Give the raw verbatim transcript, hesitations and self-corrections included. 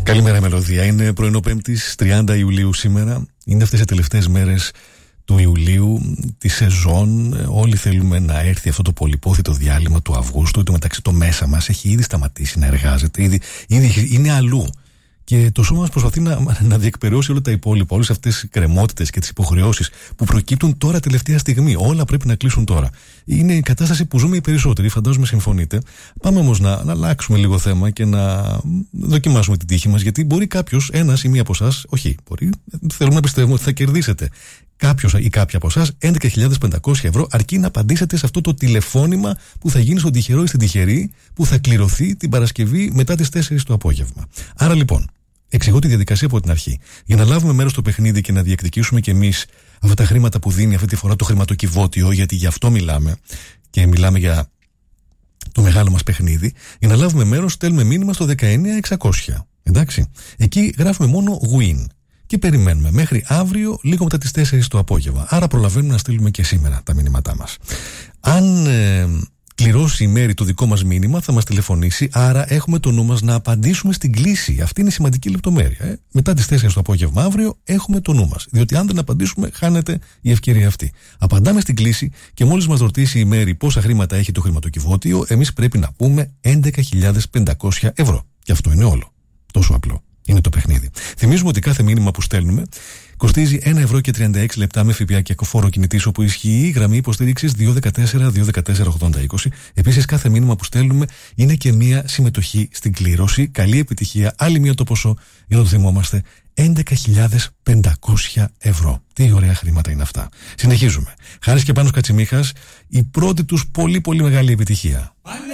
Καλημέρα μελωδία. Είναι πρωινό Πέμπτης, τριάντα Ιουλίου σήμερα. Είναι αυτές οι τελευταίες μέρες του Ιουλίου, τη σεζόν. Όλοι θέλουμε να έρθει αυτό το πολυπόθητο διάλειμμα του Αυγούστου. Το μεταξύ το μέσα μας έχει ήδη σταματήσει να εργάζεται. Ήδη, ήδη είναι αλλού. Και το σώμα μας προσπαθεί να, να διεκπαιρεώσει όλα τα υπόλοιπα, όλες αυτές τις κρεμότητες και τις υποχρεώσεις που προκύπτουν τώρα τελευταία στιγμή. Όλα πρέπει να κλείσουν τώρα. Είναι η κατάσταση που ζούμε οι περισσότεροι, φαντάζομαι συμφωνείτε. Πάμε όμως να, να αλλάξουμε λίγο θέμα και να δοκιμάσουμε την τύχη μας, γιατί μπορεί κάποιος, ένας ή μία από εσάς, όχι, μπορεί, θέλουμε να πιστεύουμε ότι θα κερδίσετε. Κάποιος ή κάποια από εσάς έντεκα χιλιάδες πεντακόσια ευρώ, αρκεί να απαντήσετε σε αυτό το τηλεφώνημα που θα γίνει στον τυχερό ή στην τυχερή, που θα κληρωθεί την Παρασκευή μετά τις τέσσερις το απόγευμα. Άρα λοιπόν, εξηγώ τη διαδικασία από την αρχή. Για να λάβουμε μέρος στο παιχνίδι και να διεκδικήσουμε κι εμείς αυτά τα χρήματα που δίνει αυτή τη φορά το χρηματοκιβώτιο, γιατί γι' αυτό μιλάμε και μιλάμε για το μεγάλο μας παιχνίδι, για να λάβουμε μέρος, στέλνουμε μήνυμα στο δεκαεννιά εξακόσια. Εντάξει. Εκεί γράφουμε μόνο win. Και περιμένουμε μέχρι αύριο, λίγο μετά τις τέσσερις το απόγευμα. Άρα προλαβαίνουμε να στείλουμε και σήμερα τα μηνύματά μας. Αν ε, κληρώσει η Μέρη το δικό μας μήνυμα, θα μας τηλεφωνήσει. Άρα έχουμε το νου μας να απαντήσουμε στην κλήση. Αυτή είναι η σημαντική λεπτομέρεια. Ε. Μετά τις τέσσερις το απόγευμα αύριο, έχουμε το νου μας. Διότι αν δεν απαντήσουμε, χάνεται η ευκαιρία αυτή. Απαντάμε στην κλήση και μόλις μας ρωτήσει η Μέρη πόσα χρήματα έχει το χρηματοκιβώτιο, εμείς πρέπει να πούμε έντεκα χιλιάδες πεντακόσια ευρώ. Και αυτό είναι όλο. Τόσο απλό. Είναι το παιχνίδι. Θυμίζουμε ότι κάθε μήνυμα που στέλνουμε κοστίζει ένα ευρώ και τριάντα έξι λεπτά με ΦΠΑ και φόρο κινητής, όπου ισχύει η γραμμή υποστήριξης δύο ένα τέσσερα δύο ένα τέσσερα ογδόντα είκοσι. Επίσης, κάθε μήνυμα που στέλνουμε είναι και μία συμμετοχή στην κλήρωση. Καλή επιτυχία. Άλλη μία το ποσό, για να το θυμόμαστε, έντεκα χιλιάδες πεντακόσια ευρώ. Τι ωραία χρήματα είναι αυτά. Συνεχίζουμε. Χάρης και Πάνος Κατσιμίχας, η πρώτη τους πολύ πολύ μεγάλη επιτυχία.